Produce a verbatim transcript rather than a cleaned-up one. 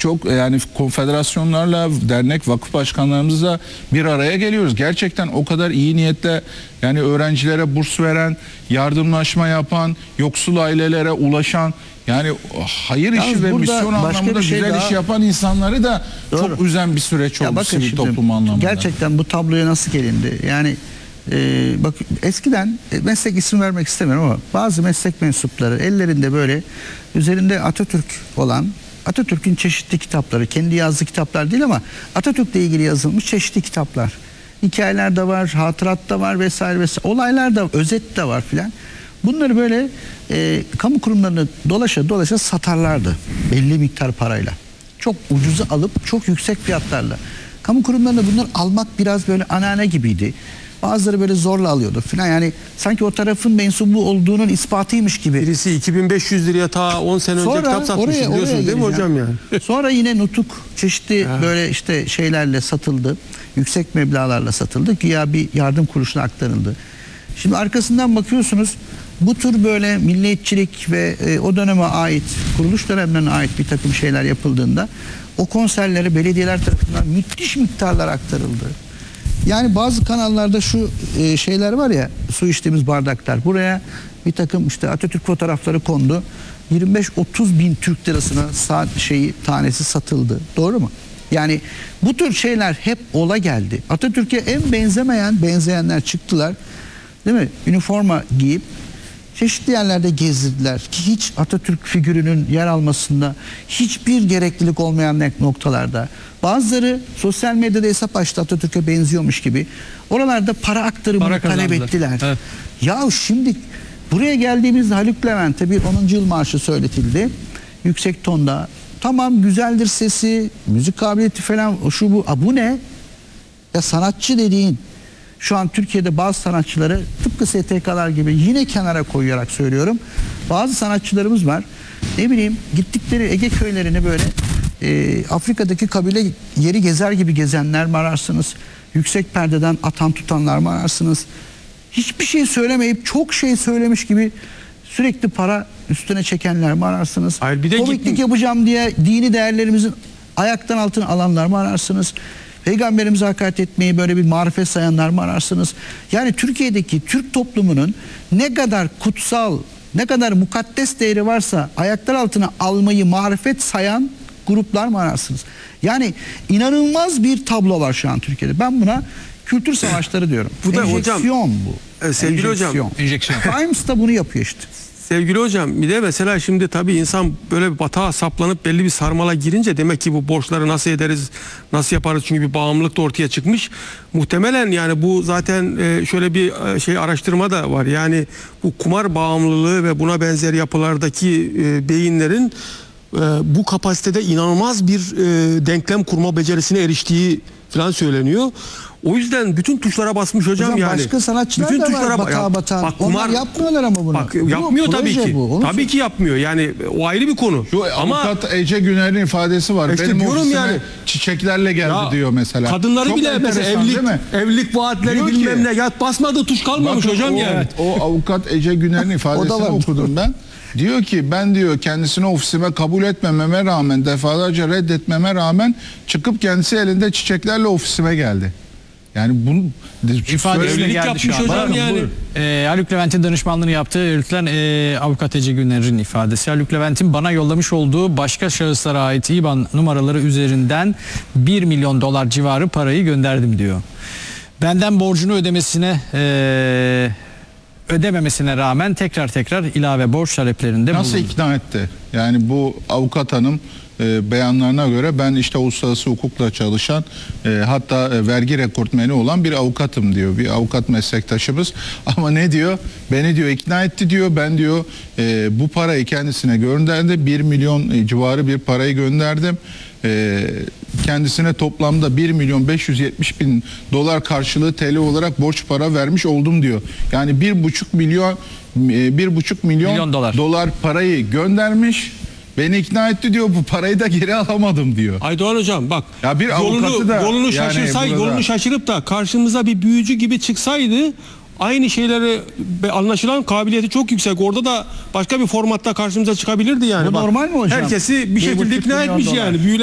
çok yani konfederasyonlarla, dernek, vakıf başkanlarımızla bir araya geliyoruz. Gerçekten o kadar iyi niyetle yani öğrencilere burs veren, yardımlaşma yapan, yoksul ailelere ulaşan, yani hayır işi Yalnız ve burada misyon başka anlamında bir şey güzel daha- iş yapan insanları da Doğru. çok üzen bir süreç Ya oldu bakın sivil şimdi, toplum anlamında. gerçekten bu tabloya nasıl gelindi? Yani e, bak eskiden e, meslek isim vermek istemiyorum ama bazı meslek mensupları ellerinde böyle üzerinde Atatürk olan, Atatürk'ün çeşitli kitapları, kendi yazdığı kitaplar değil ama Atatürk'le ilgili yazılmış çeşitli kitaplar. Hikayeler de var, hatırat da var vesaire vesaire. Olaylar da, özet de var filan. Bunları böyle e, kamu kurumlarını dolaşa dolaşa satarlardı belli miktar parayla. Çok ucuza alıp çok yüksek fiyatlarla. Kamu kurumlarında bunları almak biraz böyle anane gibiydi. Bazıları böyle zorla alıyordu filan. Yani sanki o tarafın mensubu olduğunun ispatıymış gibi. Birisi iki bin beş yüz liraya ta on sene önce kitap satmış oraya, biliyorsunuz oraya değil mi hocam yani? Sonra yine nutuk çeşitli böyle işte şeylerle satıldı. Yüksek meblağlarla satıldı. Güya bir yardım kuruluşuna aktarıldı. Şimdi arkasından bakıyorsunuz bu tür böyle milliyetçilik ve e, o döneme ait, kuruluş dönemlerine ait bir takım şeyler yapıldığında o konserlere belediyeler tarafından müthiş miktarlar aktarıldı. Yani bazı kanallarda şu e, şeyler var ya, su içtiğimiz bardaklar, buraya bir takım işte Atatürk fotoğrafları kondu. yirmi beş otuz bin Türk lirasına saat şeyi tanesi satıldı. Doğru mu? Yani bu tür şeyler hep ola geldi. Atatürk'e en benzemeyen benzeyenler çıktılar. Değil mi? Üniforma giyip çeşitli yerlerde gezdirdiler ki hiç Atatürk figürünün yer almasında hiçbir gereklilik olmayan noktalarda. Bazıları sosyal medyada hesap açtı, Atatürk'e benziyormuş gibi. Oralarda para aktarımını Para talep kazandılar. ettiler. Evet. Ya şimdi buraya geldiğimizde Haluk Levent'e bir onuncu yıl marşı söyletildi. Yüksek tonda. Tamam, güzeldir sesi, müzik kabiliyeti falan, o şu bu. A, bu ne? Ya sanatçı dediğin, şu an Türkiye'de bazı sanatçıları tıpkı S T K'lar gibi yine kenara koyarak söylüyorum. Bazı sanatçılarımız var. Ne bileyim, gittikleri Ege köylerini böyle e, Afrika'daki kabile yeri gezer gibi gezenler mi ararsınız? Yüksek perdeden atan tutanlar mı ararsınız? Hiçbir şey söylemeyip çok şey söylemiş gibi sürekli para üstüne çekenler mi ararsınız? Hayır, bir de komiklik gittim. yapacağım diye dini değerlerimizin ayaktan altına alanlar mı ararsınız? Peygamberimize hakaret etmeyi böyle bir marifet sayanlar mı ararsınız? Yani Türkiye'deki Türk toplumunun ne kadar kutsal, ne kadar mukaddes değeri varsa ayaklar altına almayı marifet sayan gruplar mı ararsınız? Yani inanılmaz bir tablo var şu an Türkiye'de. Ben buna kültür savaşları diyorum. Bu da hocam, Enjeksiyon bu. e, sevgili hocam, enjeksiyon. Times da bunu yapıyor işte. Sevgili hocam, bir de mesela şimdi tabii insan böyle bir batağa saplanıp belli bir sarmala girince demek ki bu borçları nasıl ederiz, nasıl yaparız, çünkü bir bağımlılık da ortaya çıkmış. Muhtemelen yani bu zaten e, şöyle bir e, şey araştırma da var. Yani bu kumar bağımlılığı ve buna benzer yapılardaki e, beyinlerin e, bu kapasitede inanılmaz bir e, denklem kurma becerisine eriştiği falan söyleniyor. O yüzden bütün tuşlara basmış hocam, Hocam yani. başka sanatçılar bütün da var tuşlara batağa ya, batan. bak, Onlar kumar, yapmıyorlar ama bunu. Bak Bu yapmıyor tabii proje ki. bu, onu Tabii söyle- ki yapmıyor. Yani o ayrı bir konu. Şu Ama avukat Ece Güner'in ifadesi var. İşte Benim diyorum ofisime yani. çiçeklerle geldi Ya, diyor mesela. kadınları Çok bile mesela enteresan, evlilik, değil mi? evlilik vaatleri Diyor bilmem ki- ne. Ya basmadığı tuş kalmamış Bakın hocam o, yani. o avukat Ece Güner'in ifadesini var. okudum ben. Diyor ki ben diyor kendisini ofisime kabul etmememe rağmen, defalarca reddetmeme rağmen çıkıp kendisi elinde çiçeklerle ofisime geldi. Yani bunu İfadesine Evlilik geldi yapmış şu an. hocam Bakın, yani. buyurun. Ee, Haluk Levent'in danışmanlığını yaptığı yürütülen e, avukat Ece Güner'in ifadesi. Haluk Levent'in bana yollamış olduğu başka şahıslara ait İ B A N numaraları üzerinden bir milyon dolar civarı parayı gönderdim diyor. Benden borcunu ödemesine e, ödememesine rağmen tekrar tekrar ilave borç taleplerinde nasıl bulundu. ikna etti? Yani bu avukat hanım e, beyanlarına göre ben işte uluslararası hukukla çalışan e, hatta e, vergi rekortmeni olan bir avukatım diyor. Bir avukat meslektaşımız. Ama ne diyor? Beni diyor ikna etti diyor. Ben diyor e, bu parayı kendisine gönderdi. bir milyon civarı bir parayı gönderdim. E, kendisine toplamda bir milyon beş yüz yetmiş bin dolar karşılığı T L olarak borç para vermiş oldum diyor. Yani bir buçuk milyon bir buçuk milyon, Milyon dolar. dolar parayı göndermiş. Beni ikna etti diyor, bu parayı da geri alamadım diyor. Aydoğan hocam bak, Ya bir yolunu, avukatı da yolunu yani şaşırsay, burada- yolunu şaşırıp da karşımıza bir büyücü gibi çıksaydı aynı şeyleri be- anlaşılan kabiliyeti çok yüksek. Orada da başka bir formatta karşımıza çıkabilirdi yani. Bu Bak, normal mi hocam? Herkesi bir Bir şekilde buçuk ikna milyon etmiş dolar. yani. Büyüle